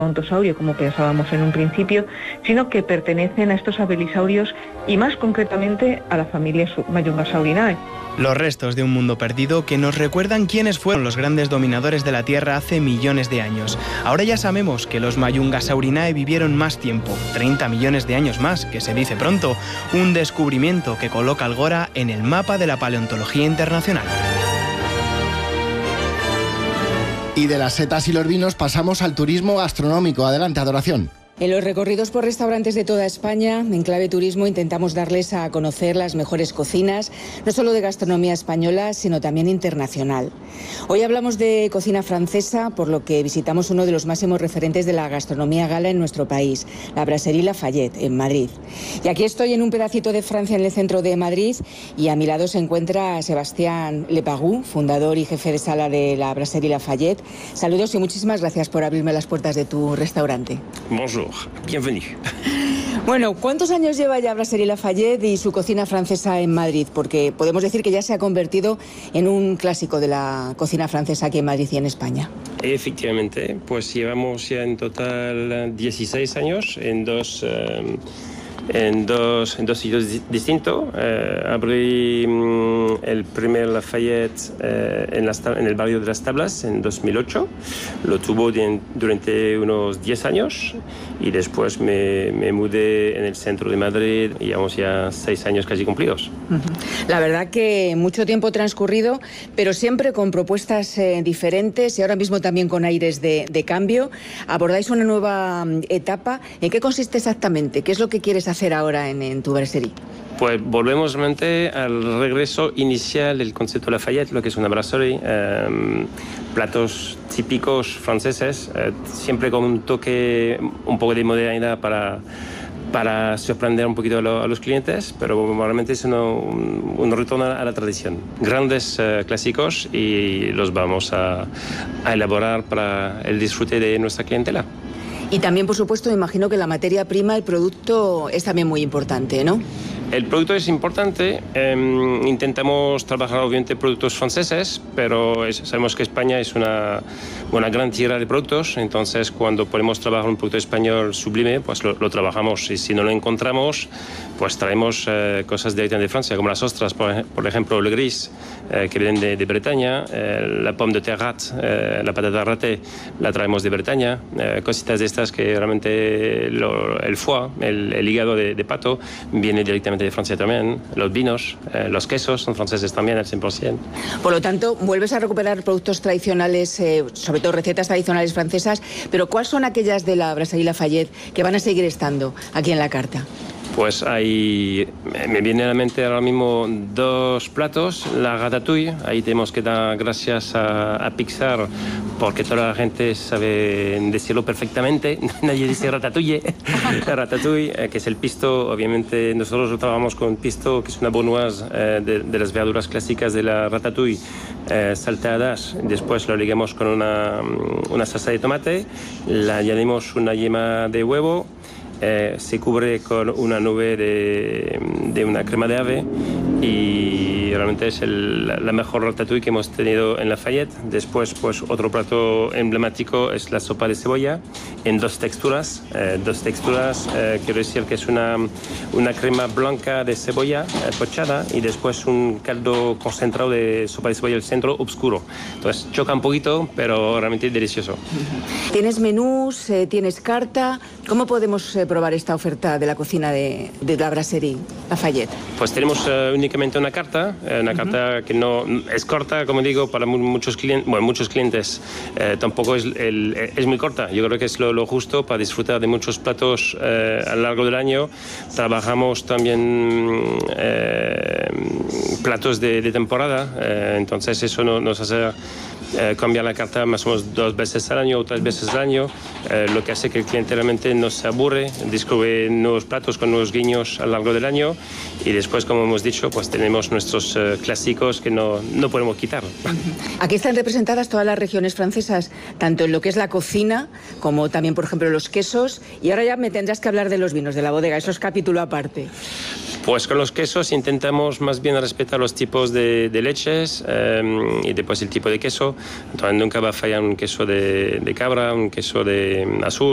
Ontosaurio, como pensábamos en un principio, sino que pertenecen a estos abelisaurios y más concretamente a la familia Mayungasaurinae. Los restos de un mundo perdido que nos recuerdan quiénes fueron los grandes dominadores de la Tierra hace millones de años. Ahora ya sabemos que los Mayungasaurinae vivieron más tiempo, 30 millones de años más, que se dice pronto, un descubrimiento que coloca al Gora en el mapa de la paleontología internacional. Y de las setas y los vinos pasamos al turismo gastronómico. Adelante, Adoración. En los recorridos por restaurantes de toda España, en Clave Turismo, intentamos darles a conocer las mejores cocinas, no solo de gastronomía española, sino también internacional. Hoy hablamos de cocina francesa, por lo que visitamos uno de los máximos referentes de la gastronomía gala en nuestro país, la Brasserie Lafayette, en Madrid. Y aquí estoy en un pedacito de Francia, en el centro de Madrid, y a mi lado se encuentra Sébastien Leparoux, fundador y jefe de sala de la Brasserie Lafayette. Saludos y muchísimas gracias por abrirme las puertas de tu restaurante. Bonjour. Bienvenue. Bueno, ¿cuántos años lleva ya Brasserie Lafayette y su cocina francesa en Madrid? Porque podemos decir que ya se ha convertido en un clásico de la cocina francesa aquí en Madrid y en España. Efectivamente, pues llevamos ya en total 16 años en dos sitios distintos. Abrí el primer Lafayette en el barrio de las Tablas en 2008. Lo tuvo durante unos 10 años y después me mudé en el centro de Madrid y llevamos ya 6 años casi cumplidos. La verdad que mucho tiempo transcurrido, pero siempre con propuestas diferentes y ahora mismo también con aires de cambio. Abordáis una nueva etapa. ¿En qué consiste exactamente? ¿Qué es lo que quieres hacer ahora en tu brasserie? Pues volvemos realmente al regreso inicial del concepto Lafayette, lo que es una brasserie, platos típicos franceses, siempre con un toque, un poco de modernidad para sorprender un poquito a los clientes, pero realmente es un retorno a la tradición. Grandes clásicos y los vamos a elaborar para el disfrute de nuestra clientela. Y también, por supuesto, me imagino que la materia prima, el producto, es también muy importante, ¿no? El producto es importante. Intentamos trabajar obviamente productos franceses, pero sabemos que España es una gran tierra de productos, entonces cuando podemos trabajar un producto español sublime, pues lo trabajamos, y si no lo encontramos, pues traemos cosas directamente de Francia, como las ostras, por ejemplo, le gris, que vienen de Bretaña, la pomme de terrat, la patata raté, la traemos de Bretaña, cositas de estas que realmente el foie, el hígado de pato, viene directamente de Francia también. Los vinos, los quesos son franceses también al 100%. Por lo tanto, vuelves a recuperar productos tradicionales, sobre todo recetas tradicionales francesas, pero ¿cuáles son aquellas de la Brasserie Lafayette que van a seguir estando aquí en la carta? Pues me viene a la mente ahora mismo 2 platos. La ratatouille, ahí tenemos que dar gracias a Pixar, porque toda la gente sabe decirlo perfectamente. Nadie dice ratatouille. Ratatouille, que es el pisto. Obviamente nosotros lo trabajamos con pisto, que es una bonnoise de las verduras clásicas de la ratatouille, salteadas. Después lo ligamos con una salsa de tomate, le añadimos una yema de huevo. Se cubre con una nube de una crema de ave y realmente es la mejor ratatouille que hemos tenido en Lafayette. Después, pues otro plato emblemático es la sopa de cebolla en 2 texturas. Quiero decir que es una crema blanca de cebolla pochada y después un caldo concentrado de sopa de cebolla, el centro oscuro. Entonces choca un poquito, pero realmente es delicioso. ¿Tienes menús? ¿Tienes carta? ¿Cómo podemos probar esta oferta de la cocina de la Brasserie Lafayette? Pues tenemos únicamente una carta que no es corta, como digo, para muchos clientes. Tampoco es muy corta. Yo creo que es lo justo para disfrutar de muchos platos a lo largo del año. Trabajamos también platos de temporada, entonces eso nos hace cambiar la carta más o menos 2 veces al año o 3 veces al año, lo que hace que el cliente realmente no se aburre, descubre nuevos platos con nuevos guiños a lo largo del año y después, como hemos dicho, pues tenemos nuestros clásicos que no podemos quitar. Aquí están representadas todas las regiones francesas, tanto en lo que es la cocina como también, por ejemplo, los quesos, y ahora ya me tendrás que hablar de los vinos de la bodega, eso es capítulo aparte. Pues con los quesos intentamos más bien respetar los tipos de leches y después el tipo de queso. Entonces nunca va a fallar un queso de cabra, un queso de azul,